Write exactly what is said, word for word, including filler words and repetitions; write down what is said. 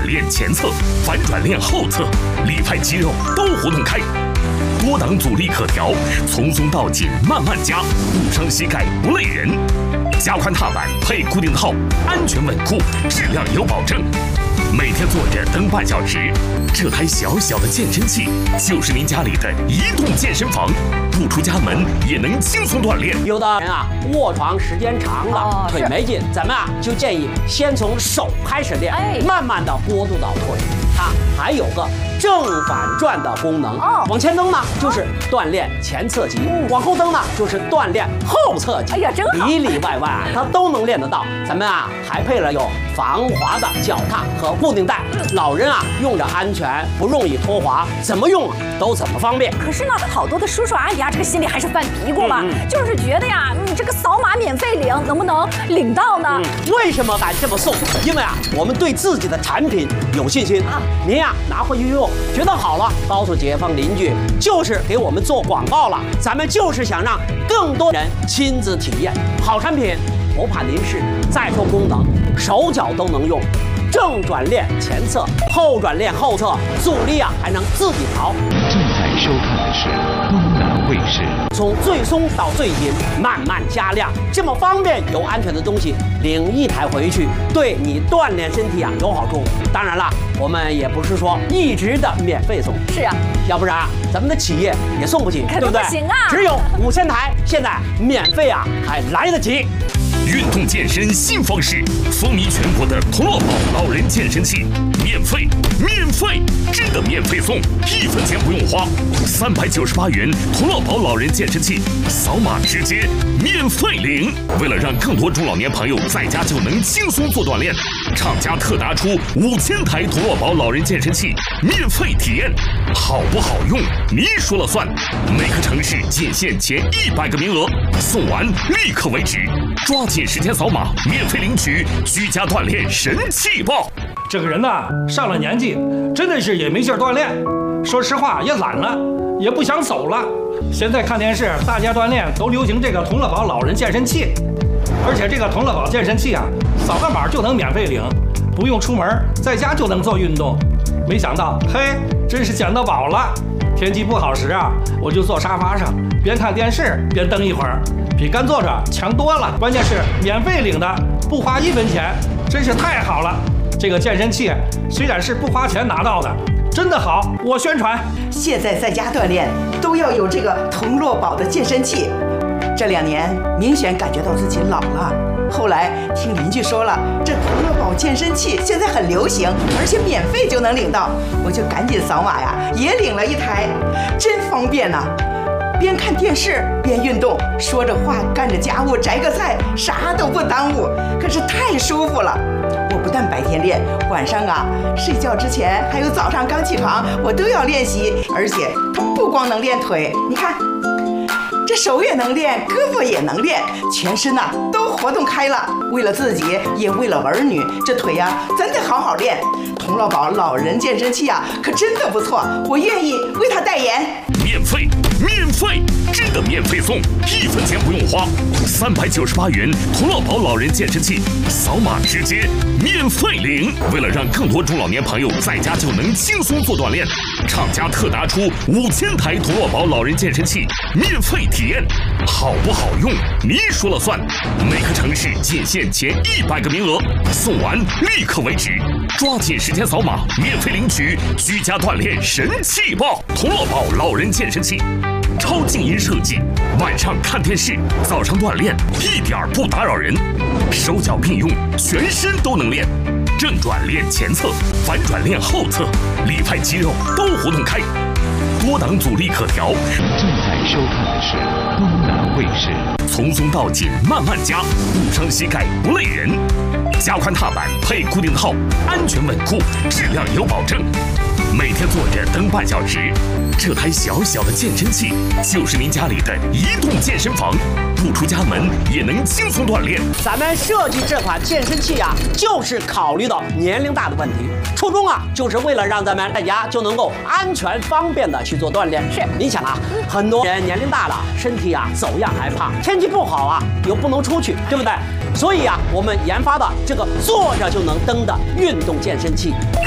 链前侧、反转链后侧，里派肌肉都活动开。多档阻力可调，从松到紧慢慢加，不伤膝盖不累人。加宽踏板配固定套，安全稳固，质量有保证。每天坐着蹬半小时，这台小小的健身器就是您家里的移动健身房，不出家门也能轻松锻炼。 有的人啊，卧床时间长了，哦、腿没劲，咱们啊就建议先从手开始练，哎、慢慢的过渡到腿。它还有个正反转的功能，哦、往前蹬呢就是锻炼前侧肌，嗯、往后蹬呢就是锻炼后侧肌。哎呀，真好，里里外外啊它都能练得到。咱们啊还配了有防滑的脚踏和固定带，老人啊用着安全，不容易脱滑，怎么用都怎么方便。 可是呢，好多的叔叔阿姨啊，这个心里还是犯嘀咕嘛，嗯嗯、就是觉得呀，你这个扫码免费领，能不能领到呢？ 嗯、为什么敢这么送？因为啊，我们对自己的产品有信心啊。您呀拿回去用，觉得好了，告诉街坊邻居，就是给我们做广告了。咱们就是想让更多人亲自体验好产品，不怕您是再说功能，手脚都能用。正转链前侧，后转链后侧，阻力啊还能自己调。 正在收看的是东南卫视。 从最松到最紧，慢慢加量，这么方便又安全的东西，领一台回去，对你锻炼身体啊有好处。当然了，我们也不是说一直的免费送， 是啊， 要不然咱们的企业也送不起，对不对？ 不行啊， 只有五千台，现在免费啊还来得及。 运动健身新方式，风靡全国的同乐宝老人健身器，免费，免费，真的免费送，一分钱不用花，三百九十八元同乐宝老人健身器，扫码直接免费领。为了让更多中老年朋友在家就能轻松做锻炼，厂家特拿出五千台同乐宝老人健身器免费体验，好不好用您说了算。每个城市仅限前一百个名额，送完立刻为止。抓紧时间扫码，免费领取居家锻炼神器包。 这个人呐，上了年纪，真的是也没劲儿锻炼，说实话也懒了，也不想走了。现在看电视，大家锻炼都流行这个同乐宝老人健身器，而且这个同乐宝健身器啊，扫个码就能免费领，不用出门，在家就能做运动。没想到，嘿，真是捡到宝了。天气不好时啊，我就坐沙发上，边看电视边蹬一会儿。比干坐着强多了，关键是免费领的，不花一分钱，真是太好了。这个健身器虽然是不花钱拿到的，真的好，我宣传。 现在在家锻炼都要有这个同乐宝的健身器。这两年明显感觉到自己老了，后来听邻居说了，这同乐宝健身器现在很流行，而且免费就能领到，我就赶紧扫码呀，也领了一台，真方便呐、啊。边看电视边运动，说着话干着家务摘个菜，啥都不耽误，可是太舒服了。我不但白天练，晚上啊睡觉之前还有早上刚起床，我都要练习，而且不光能练腿，你看这手也能练，胳膊也能练，全身呐、啊、都活动开了。为了自己也为了儿女，这腿呀、啊、真得好好练。同乐宝老人健身器啊可真的不错，我愿意为他代言。 免费，免费，真的免费送，一分钱不用花，三百九十八元同乐宝老人健身器，扫码直接免费领。为了让更多中老年朋友在家就能轻松做锻炼，厂家特拿出五千台同乐宝老人健身器免费体验，好不好用您说了算。每个城市仅限前一百个名额，送完立刻为止。抓紧时间扫码，免费领取居家锻炼神器包。同乐宝老人健身器，超静音设计，晚上看电视，早上锻炼，一点不打扰人，手脚并用，全身都能练。正转练前侧，反转练后侧，里派肌肉都活动开，多档阻力可调。 正在收看的是东南卫视。 从松到紧慢慢加，不伤膝盖不累人。加宽踏板配固定套，安全稳固，质量有保证。每天坐着蹬半小时，这台小小的健身器就是您家里的移动健身房，不出家门也能轻松锻炼。 咱们设计这款健身器啊，就是考虑到年龄大的问题，初衷啊，就是为了让咱们在家就能够安全方便的去做锻炼。是，你想啊，很多人年龄大了，身体啊走样还胖，天气不好啊又不能出去，对不对？所以啊，我们研发的这个坐着就能蹬的运动健身器。